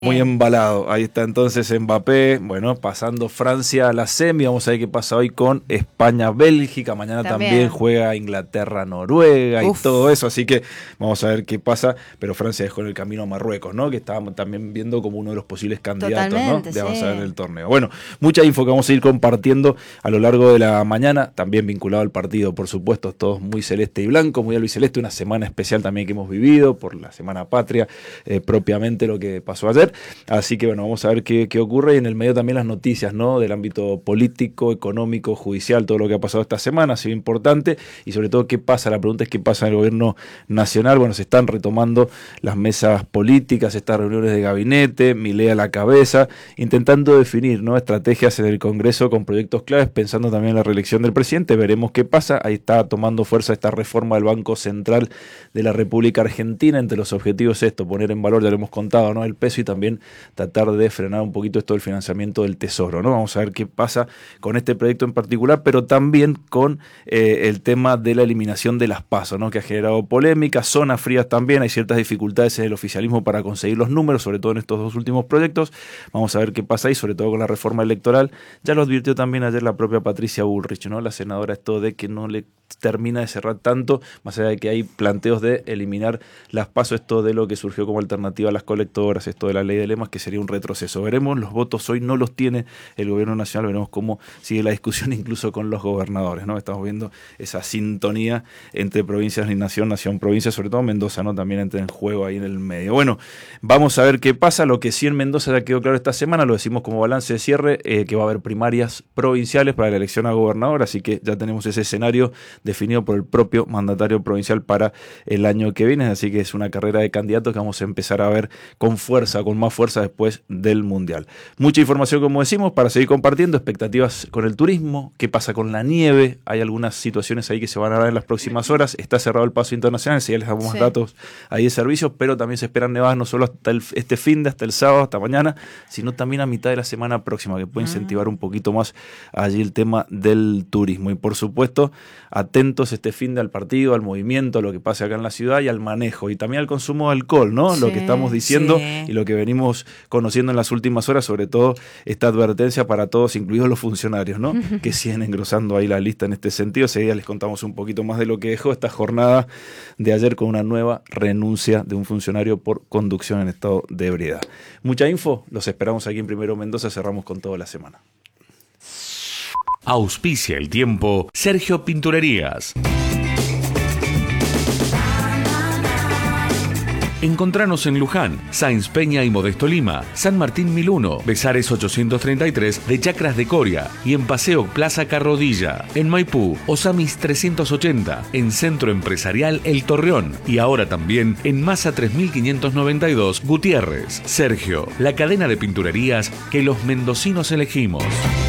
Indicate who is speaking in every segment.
Speaker 1: Muy
Speaker 2: Bien.
Speaker 1: embalado. Ahí está entonces Mbappé. Bueno, pasando Francia a la semi. Vamos a ver qué pasa hoy con España-Bélgica. Mañana también
Speaker 2: También.
Speaker 1: juega Inglaterra-Noruega y todo
Speaker 2: Uf,
Speaker 1: eso. Así que vamos a ver qué pasa. Pero Francia dejó en el camino a Marruecos, ¿no? Que estábamos también viendo como uno de los posibles candidatos, ¿no?
Speaker 2: totalmente,
Speaker 1: De avanzar en
Speaker 2: sí.
Speaker 1: el torneo. Bueno, mucha info que vamos a ir compartiendo a lo largo de la mañana. También vinculado al partido, por supuesto. Todos muy celeste y blanco, muy albiceleste. Una semana especial también que hemos vivido por la Semana Patria, propiamente lo que pasó ayer. Así que bueno, vamos a ver qué ocurre y en el medio también las noticias, ¿no? Del ámbito político, económico, judicial, todo lo que ha pasado esta semana, ha sido importante y sobre todo qué pasa, la pregunta es qué pasa en el gobierno nacional. Bueno, se están retomando las mesas políticas, estas reuniones de gabinete, Milei a la cabeza, intentando definir, ¿no? Estrategias en el Congreso con proyectos claves, pensando también en la reelección del presidente. Veremos qué pasa. Ahí está tomando fuerza esta reforma del Banco Central de la República Argentina. Entre los objetivos esto, poner en valor, ya lo hemos contado, ¿no? El peso y también tratar de frenar un poquito esto del financiamiento del tesoro, ¿no? Vamos a ver qué pasa con este proyecto en particular, pero también con el tema de la eliminación de las PASO, ¿no? Que ha generado polémica, zonas frías también, hay ciertas dificultades en el oficialismo para conseguir los números, sobre todo en estos dos últimos proyectos. Vamos a ver qué pasa ahí, sobre todo con la reforma electoral. Ya lo advirtió también ayer la propia Patricia Bullrich, ¿no? La senadora, esto de que no le termina de cerrar tanto, más allá de que hay planteos de eliminar las PASO, esto de lo que surgió como alternativa a las colectoras, esto de la ley de lemas, que sería un retroceso. Veremos, los votos hoy no los tiene el gobierno nacional, veremos cómo sigue la discusión incluso con los gobernadores, ¿no? Estamos viendo esa sintonía entre provincias y nación, nación-provincia, sobre todo Mendoza, ¿no? También entra en juego ahí en el medio. Bueno, vamos a ver qué pasa. Lo que sí en Mendoza ya quedó claro esta semana, lo decimos como balance de cierre, que va a haber primarias provinciales para la elección a gobernador, así que ya tenemos ese escenario definido por el propio mandatario provincial para el año que viene, así que es una carrera de candidatos que vamos a empezar a ver con fuerza, con más fuerza después del Mundial. Mucha información, como decimos, para seguir compartiendo, expectativas con el turismo, qué pasa con la nieve, hay algunas situaciones ahí que se van a dar en las próximas horas, está cerrado el paso internacional, si ya les damos más
Speaker 2: Sí.
Speaker 1: datos ahí de servicios, pero también se esperan nevadas no solo hasta este fin de, hasta el sábado, hasta mañana, sino también a mitad de la semana próxima, que puede incentivar un poquito más allí el tema del turismo. Y por supuesto, atentos este fin de al partido, al movimiento, a lo que pase acá en la ciudad y al manejo, y también al consumo de alcohol, ¿no? Lo que estamos
Speaker 2: Sí,
Speaker 1: diciendo y
Speaker 2: sí.
Speaker 1: lo que venimos conociendo en las últimas horas, sobre todo esta advertencia para todos, incluidos los funcionarios, ¿no? Que siguen engrosando ahí la lista en este sentido. Seguida les contamos un poquito más de lo que dejó esta jornada de ayer con una nueva renuncia de un funcionario por conducción en estado de ebriedad. Mucha info, los esperamos aquí en Primero Mendoza, cerramos con toda la semana.
Speaker 3: Auspicia el tiempo Sergio Pinturerías. Encontranos en Luján, Sáenz Peña y Modesto Lima, San Martín 1001, Besares 833 de Chacras de Coria y en Paseo Plaza Carrodilla. En Maipú, Osamis 380, en Centro Empresarial El Torreón y ahora también en Masa 3592 Gutiérrez. Sergio, la cadena de pinturerías que los mendocinos elegimos.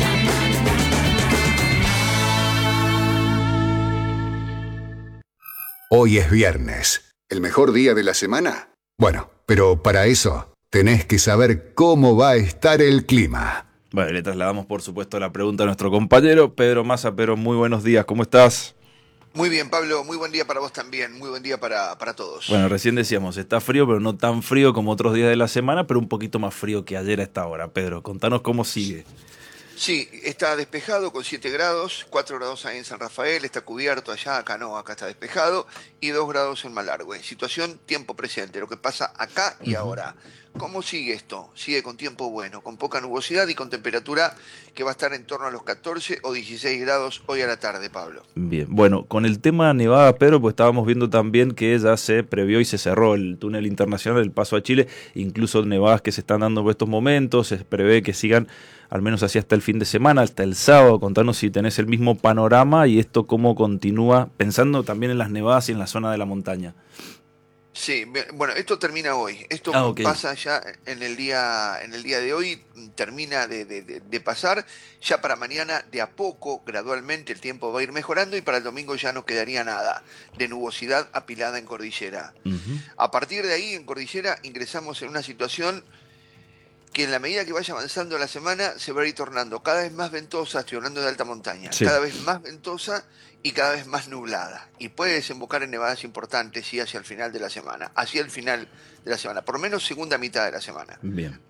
Speaker 4: Hoy es viernes. ¿El mejor día de la semana? Bueno, pero para eso tenés que saber cómo va a estar el clima.
Speaker 1: Bueno, le trasladamos por supuesto la pregunta a nuestro compañero Pedro Massa. Pedro, muy buenos días, ¿cómo estás?
Speaker 5: Muy bien, Pablo, muy buen día para vos también, muy buen día para todos.
Speaker 1: Bueno, recién decíamos, está frío, pero no tan frío como otros días de la semana, pero un poquito más frío que ayer a esta hora. Pedro, contanos cómo sigue.
Speaker 5: Sí, está despejado con 7 grados, 4 grados ahí en San Rafael, está cubierto allá, acá no, acá está despejado, y 2 grados en Malargüe. Situación tiempo presente, lo que pasa acá y ahora. ¿Cómo sigue esto? Sigue con tiempo bueno, con poca nubosidad y con temperatura que va a estar en torno a los 14 o 16 grados hoy a la tarde, Pablo.
Speaker 1: Bien, bueno, con el tema nevada, Pedro, pues estábamos viendo también que ya se previó y se cerró el túnel internacional del paso a Chile, incluso nevadas que se están dando por estos momentos, se prevé que sigan al menos así hasta el fin de semana, hasta el sábado. Contanos si tenés el mismo panorama y esto cómo continúa, pensando también en las nevadas y en la zona de la montaña.
Speaker 5: Sí, bueno, esto termina hoy. Esto
Speaker 1: Ok.
Speaker 5: pasa ya en el día de hoy, termina de pasar. Ya para mañana, de a poco, gradualmente, el tiempo va a ir mejorando y para el domingo ya no quedaría nada de nubosidad apilada en cordillera.
Speaker 1: Uh-huh.
Speaker 5: A partir de ahí, en cordillera, ingresamos en una situación que en la medida que vaya avanzando la semana se va a ir tornando cada vez más ventosa, estoy hablando de alta montaña,
Speaker 1: Sí.
Speaker 5: cada vez más ventosa y cada vez más nublada. Y puede desembocar en nevadas importantes, sí, hacia el final de la semana, por lo menos segunda mitad de la semana.
Speaker 1: Bien.